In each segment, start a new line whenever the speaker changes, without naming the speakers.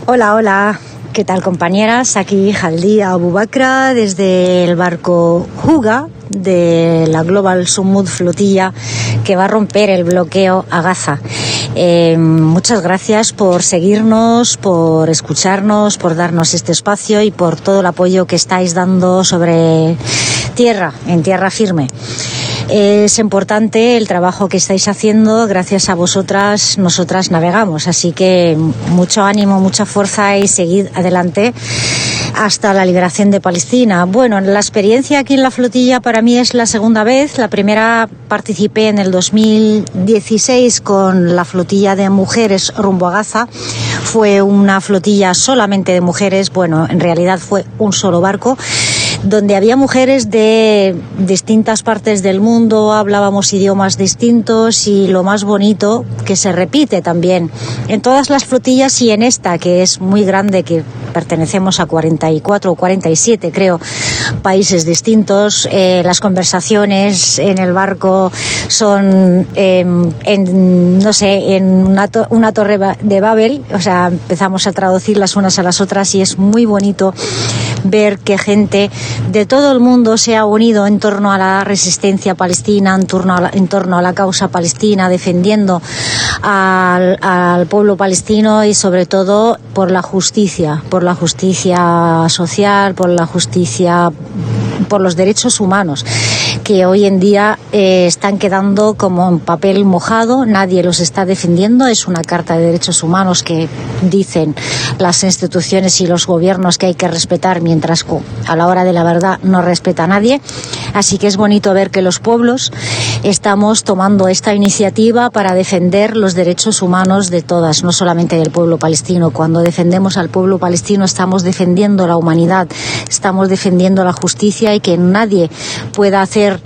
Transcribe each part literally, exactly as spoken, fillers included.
Hola, hola. ¿Qué tal, compañeras? Aquí Jaldia Abubakra desde el barco Juga de la Global Summit Flotilla que va a romper el bloqueo a Gaza. Eh, muchas gracias por seguirnos, por escucharnos, por darnos este espacio y por todo el apoyo que estáis dando sobre tierra, en tierra firme. Es importante el trabajo que estáis haciendo, gracias a vosotras nosotras navegamos, así que mucho ánimo, mucha fuerza y seguid adelante hasta la liberación de Palestina. Bueno, la experiencia aquí en la flotilla para mí es la segunda vez. La primera participé en el dos mil dieciséis con la flotilla de mujeres rumbo a Gaza. Fue una flotilla solamente de mujeres, bueno, en realidad fue un solo barco, donde había mujeres de distintas partes del mundo, hablábamos idiomas distintos y lo más bonito, que se repite también en todas las flotillas y en esta, que es muy grande, que pertenecemos a cuarenta y cuatro o cuarenta y siete, creo, países distintos. Eh, las conversaciones en el barco son, eh, en, no sé, en una, to- una torre de Babel, o sea, empezamos a traducir las unas a las otras y es muy bonito ver que gente de todo el mundo se ha unido en torno a la resistencia palestina, en torno a la, en torno a la causa palestina, defendiendo al, al pueblo palestino y sobre todo por la justicia, por la justicia social, por la justicia, por los derechos humanos, que hoy en día eh, están quedando como en papel mojado, nadie los está defendiendo. Es una carta de derechos humanos que dicen las instituciones y los gobiernos que hay que respetar, mientras a la hora de la verdad no respeta a nadie. Así que es bonito ver que los pueblos estamos tomando esta iniciativa para defender los derechos humanos de todas, no solamente del pueblo palestino. Cuando defendemos al pueblo palestino estamos defendiendo la humanidad, estamos defendiendo la justicia y que nadie pueda hacer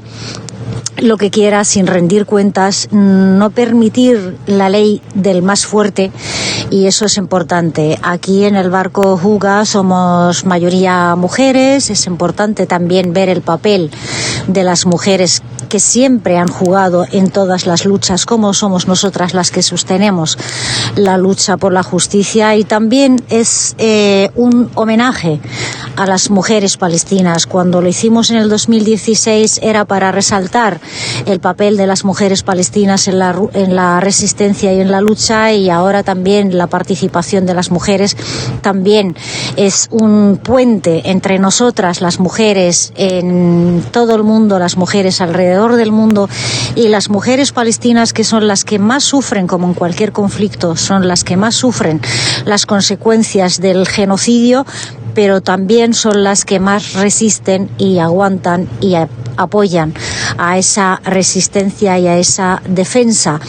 lo que quiera sin rendir cuentas, no permitir la ley del más fuerte, y eso es importante. Aquí en el barco Juga somos mayoría mujeres, es importante también ver el papel de las mujeres que siempre han jugado en todas las luchas, como somos nosotras las que sostenemos la lucha por la justicia, y también es eh, un homenaje a las mujeres palestinas. Cuando lo hicimos en el dos mil dieciséis era para resaltar el papel de las mujeres palestinas en la, en la resistencia y en la lucha, y ahora también la participación de las mujeres también es un puente entre nosotras, las mujeres en todo el mundo, las mujeres alrededor del mundo, y las mujeres palestinas, que son las que más sufren, como en cualquier conflicto, son las que más sufren las consecuencias del genocidio, pero también son las que más resisten y aguantan y apoyan a esa resistencia y a esa defensa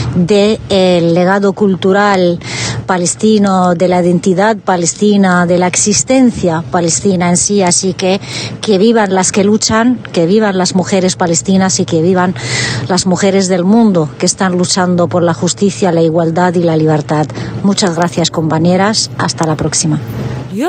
del legado cultural palestino, de la identidad palestina, de la existencia palestina en sí. Así que que vivan las que luchan, que vivan las mujeres palestinas y que vivan las mujeres del mundo que están luchando por la justicia, la igualdad y la libertad. Muchas gracias, compañeras. Hasta la próxima.